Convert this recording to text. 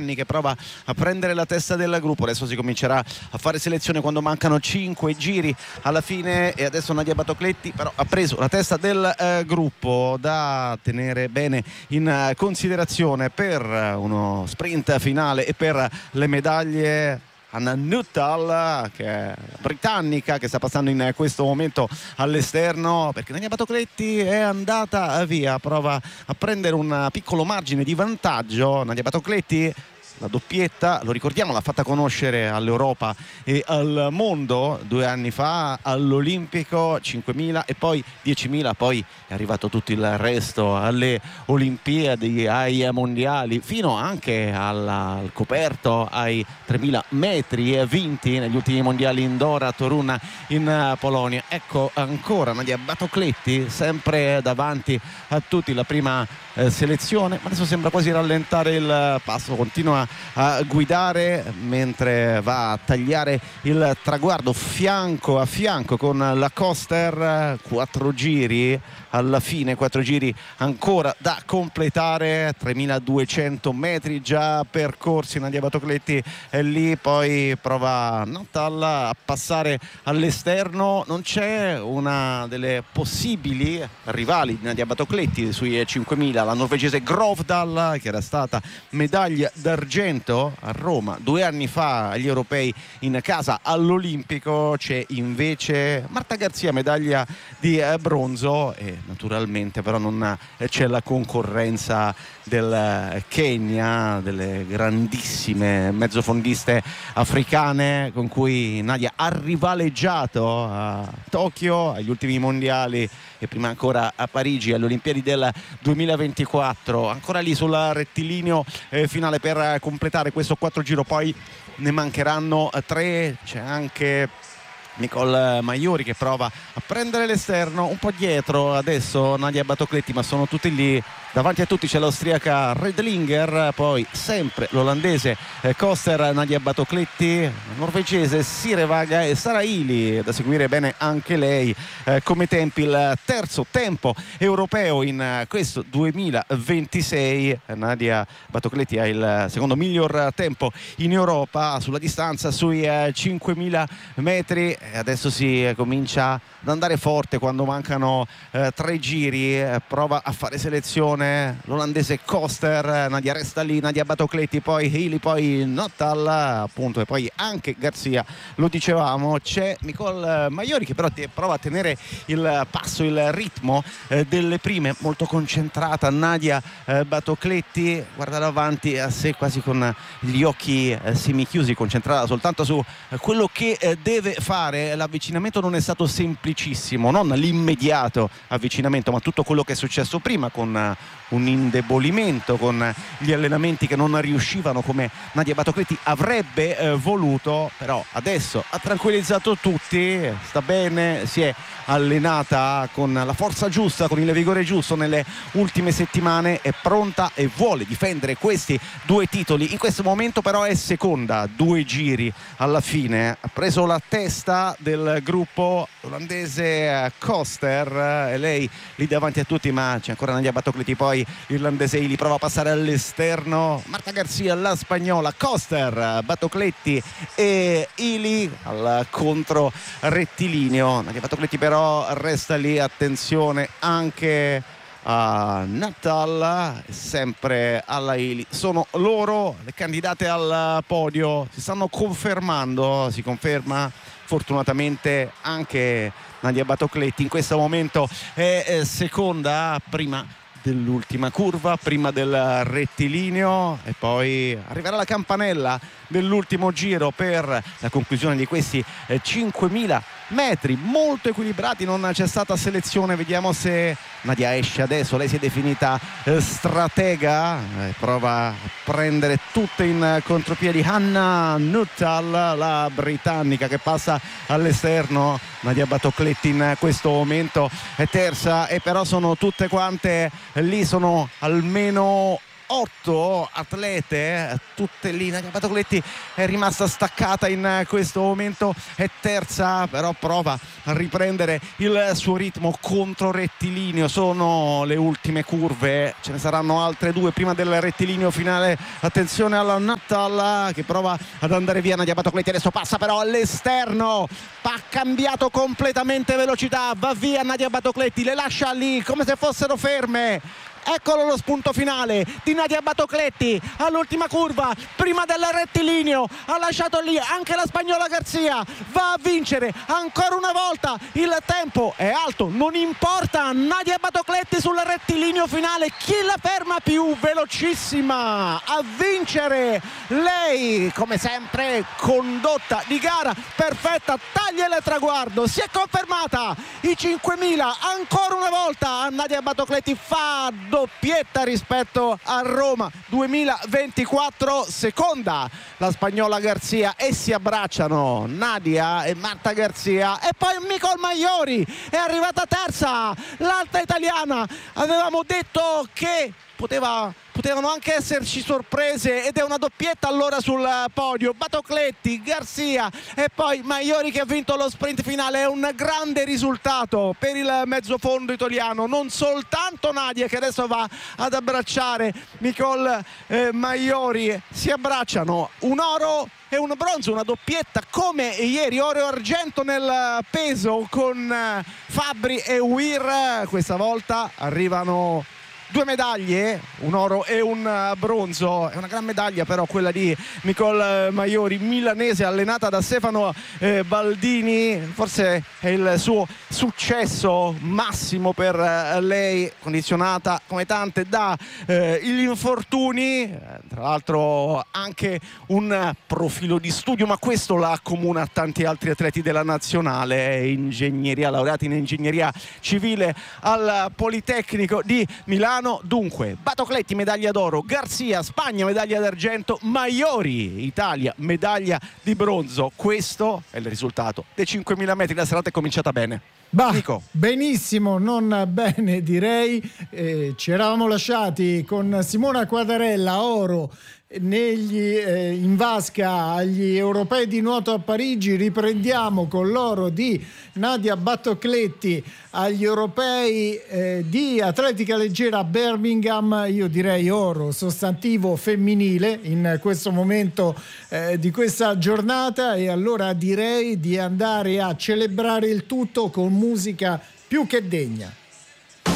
Britanni che prova a prendere la testa del gruppo. Adesso si comincerà a fare selezione quando mancano 5 giri alla fine, e adesso Nadia Batocletti però ha preso la testa del gruppo, da tenere bene in considerazione per uno sprint finale e per le medaglie. Anna Nuttall, che è britannica, che sta passando in questo momento all'esterno, perché Nadia Batocletti è andata via, prova a prendere un piccolo margine di vantaggio. Nadia Batocletti, la doppietta, lo ricordiamo, l'ha fatta conoscere all'Europa e al mondo 2 anni fa all'Olimpico, 5.000 e poi 10.000, poi è arrivato tutto il resto alle Olimpiadi, ai mondiali, fino anche al coperto, ai 3.000 metri vinti negli ultimi mondiali indoor a Torun in Polonia. Ecco ancora Nadia Batocletti sempre davanti a tutti, la prima selezione, ma adesso sembra quasi rallentare il passo, continua a guidare mentre va a tagliare il traguardo fianco a fianco con la Koster. 4 giri alla fine, 4 giri ancora da completare, 3.200 metri già percorsi. Nadia Batocletti è lì, poi prova Nuttall a passare all'esterno. Non c'è una delle possibili rivali di Nadia Batocletti sui 5.000, la norvegese Grovdal, che era stata medaglia d'argento a Roma 2 anni fa agli europei in casa all'Olimpico. C'è invece Marta Garzia, medaglia di bronzo, e naturalmente però non c'è la concorrenza del Kenya, delle grandissime mezzofondiste africane con cui Nadia ha rivaleggiato a Tokyo, agli ultimi mondiali e prima ancora a Parigi, alle Olimpiadi del 2024. Ancora lì sul rettilineo finale per completare questo 4 giro, poi ne mancheranno 3. C'è anche Nicole Maiori che prova a prendere l'esterno, un po' dietro adesso Nadia Batocletti, ma sono tutti lì. Davanti a tutti c'è l'austriaca Redlinger, poi sempre l'olandese Koster, Nadia Batocletti, la norvegese Sirevaga e Sara Ili, da seguire bene anche lei come tempi. Il terzo tempo europeo in questo 2026. Nadia Batocletti ha il secondo miglior tempo in Europa sulla distanza sui 5.000 metri. Adesso si comincia ad andare forte quando mancano 3 giri. Prova a fare selezione l'olandese Koster, Nadia resta lì, Nadia Batocletti, poi Healy, poi Nuttall appunto, e poi anche Garzia, lo dicevamo. C'è Nicole Maiori che però prova a tenere il passo, il ritmo delle prime, molto concentrata. Nadia Batocletti guarda davanti a sé quasi con gli occhi semichiusi, concentrata soltanto su quello che deve fare. L'avvicinamento non è stato semplicissimo, non l'immediato avvicinamento, ma tutto quello che è successo prima, con un indebolimento, con gli allenamenti che non riuscivano come Nadia Batocletti avrebbe voluto. Però adesso ha tranquillizzato tutti, sta bene, si è allenata con la forza giusta, con il vigore giusto nelle ultime settimane, è pronta e vuole difendere questi 2 titoli. In questo momento però è seconda, 2 giri alla fine, ha preso la testa del gruppo l'olandese Koster, e lei lì davanti a tutti, ma c'è ancora Nadia Batocletti, poi l'irlandese Ili prova a passare all'esterno, Marta Garzia, la spagnola, Koster, Batocletti e Ili al contro rettilineo. Nadia Batocletti però resta lì, attenzione anche a Nuttall, sempre alla Ili. Sono loro le candidate al podio, si stanno confermando, si conferma fortunatamente anche Nadia Batocletti. In questo momento è seconda, prima dell'ultima curva, prima del rettilineo, e poi arriverà la campanella dell'ultimo giro per la conclusione di questi 5.000 metri molto equilibrati. Non c'è stata selezione, vediamo se Nadia esce adesso. Lei si è definita stratega, prova a prendere tutte in contropiedi Anna Nuttall, la britannica, che passa all'esterno. Nadia Batocletti in questo momento è terza, e però sono tutte quante lì, sono almeno 8 atlete, tutte lì. Nadia Batocletti è rimasta staccata in questo momento, è terza, però prova a riprendere il suo ritmo contro rettilineo. Sono le ultime curve, ce ne saranno altre due prima del rettilineo finale. Attenzione alla Nattal che prova ad andare via. Nadia Batocletti adesso passa però all'esterno, ha cambiato completamente velocità, va via Nadia Batocletti, le lascia lì come se fossero ferme. Eccolo lo spunto finale di Nadia Batocletti all'ultima curva, prima del rettilineo, ha lasciato lì anche la spagnola Garcia, va a vincere ancora una volta, il tempo è alto, non importa, Nadia Batocletti sul rettilineo finale, chi la ferma più velocissima a vincere? Lei, come sempre, condotta di gara perfetta, taglia il traguardo, si è confermata i 5.000 ancora una volta. Nadia Batocletti fa doppietta rispetto a Roma 2024, seconda la spagnola Garcia e si abbracciano Nadia e Marta Garcia. E poi Micol Maiori è arrivata terza, l'alta italiana. Avevamo detto che potevano anche esserci sorprese ed è una doppietta allora sul podio. Batocletti, Garcia e poi Maiori che ha vinto lo sprint finale. È un grande risultato per il mezzofondo italiano, non soltanto Nadia che adesso va ad abbracciare Micol Maiori, si abbracciano, un oro e un bronzo, una doppietta come ieri, oro e argento nel peso con Fabbri e Weir. Questa volta arrivano due medaglie, un oro e un bronzo. È una gran medaglia però quella di Micol Maiori, milanese, allenata da Stefano Baldini. Forse è il suo successo massimo per lei, condizionata come tante da gli infortuni, tra l'altro anche un profilo di studio, ma questo la accomuna a tanti altri atleti della nazionale. Ingegneria, laureati in ingegneria civile al Politecnico di Milano. Dunque Batocletti medaglia d'oro, Garcia Spagna medaglia d'argento, Maiori Italia medaglia di bronzo. Questo è il risultato dei 5.000 metri. La serata è cominciata bene. Nico. Benissimo, non bene direi. Ci eravamo lasciati con Simona Quadarella, oro in vasca agli europei di nuoto a Parigi. Riprendiamo con l'oro di Nadia Batocletti agli europei di atletica leggera a Birmingham. Io direi oro sostantivo femminile in questo momento di questa giornata, e allora direi di andare a celebrare il tutto con musica più che degna.